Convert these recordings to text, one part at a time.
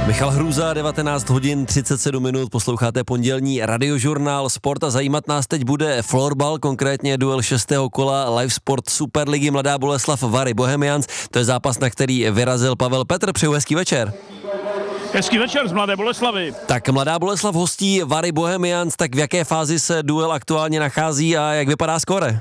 Michal Hrůza, 19 hodin 37 minut, posloucháte pondělní radiožurnál Sport a zajímat nás teď bude florbal, konkrétně duel 6. kola Live Sport Superligy Mladá Boleslav Vary Bohemians. To je zápas, na který vyrazil Pavel Petr. Přeju hezký večer. Hezký večer z Mladé Boleslavy. Tak Mladá Boleslav hostí Vary Bohemians, tak v jaké fázi se duel aktuálně nachází a jak vypadá skóre?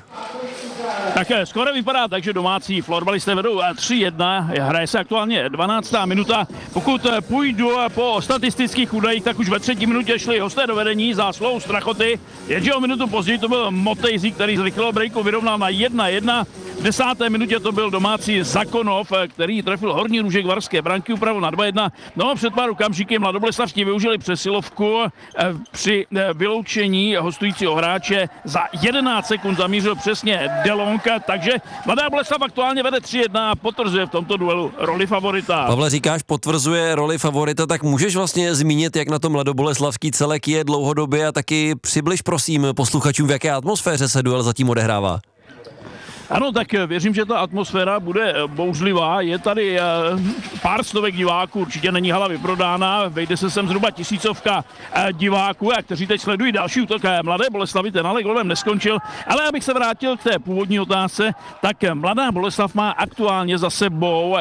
Tak skoro vypadá tak, že domácí florbalisté vedou 3-1, hraje se aktuálně 12. minuta. Pokud půjdu po statistických údajích, tak už ve 3. minutě šli hosté do vedení zásluhou Strachoty, jenže o minutu později to byl Motejzí, který z rychlého breaku vyrovnal na 1-1. V 10. minutě to byl domácí Zakonov, který trefil Horní Růžek Varské branky, upravil na 2-1. No před pár okamžiky mladoboleslavští využili přesilovku při vyloučení hostujícího hráče. Za 11 sekund zamířil přesně Delonka, takže Mladá Boleslav aktuálně vede 3-1 a potvrzuje v tomto duelu roli favorita. Pavle, říkáš, potvrzuje roli favorita, tak můžeš vlastně zmínit, jak na to mladoboleslavský celek je dlouhodobě a taky přibliž prosím posluchačům, v jaké atmosféře se duel zatím odehrává. Ano, tak věřím, že ta atmosféra bude bouřlivá. Je tady pár stovek diváků, určitě není hala vyprodána, vejde se sem zhruba 1000 diváků, kteří teď sledují další útok Mladé Boleslavy, ten ale golem neskončil. Ale abych se vrátil k té původní otázce, tak Mladá Boleslav má aktuálně za sebou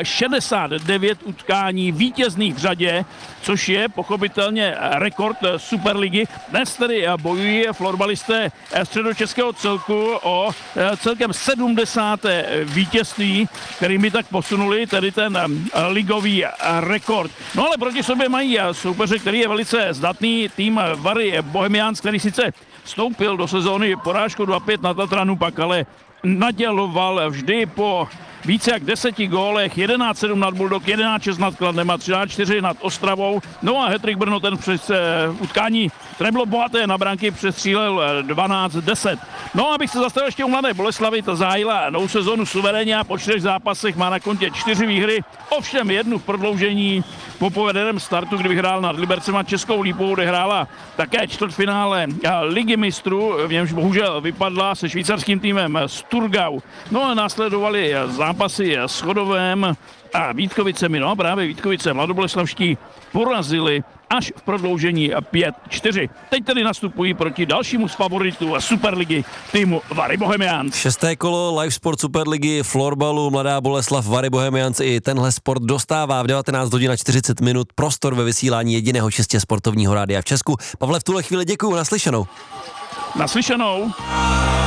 69 utkání vítězných v řadě, což je pochopitelně rekord Superligy. Dnes tedy bojují florbalisté středočeského celku o celkem 70. vítězství, kterými tak posunuli tedy ten ligový rekord. No ale proti sobě mají soupeře, který je velice zdatný, tým Vary Bohemians, který sice vstoupil do sezóny porážkou 2-5 na Tatranu, pak ale naděloval vždy po více jak 10 gólech, 11-7 nad Bulldog, 11-6 nad Kladnem a 13-4 nad Ostravou. No a Hetrik Brno ten přes utkání, které bylo bohaté na branky, přestřílel 12-10. No abych se zastavil ještě u Mladé Boleslavy, ta zahájila novou sezonu suverénně a po 4 zápasech má na kontě 4 výhry, ovšem jednu v prodloužení. Po povedeném startu, kdy vyhrál nad Libercem a Českou Lípou, odehrála také čtvrtfinále Ligy mistrů, v němž bohužel vypadla se švýcarským týmem Sturgau. No a následovali zápasy s Chodovem a Vítkovicemi. No a právě Vítkovice mladoboleslavští porazili až v prodloužení 5-4. Teď tedy nastupují proti dalšímu z favoritů Superligy týmu Vary Bohemians. 6. kolo Live Sport Superligy florbalu Mladá Boleslav Vary Bohemians i tenhle sport dostává v 19 hodin a 40 minut prostor ve vysílání jediného čistě sportovního rádia v Česku. Pavle, v tuhle chvíli děkuju, naslyšenou. Naslyšenou.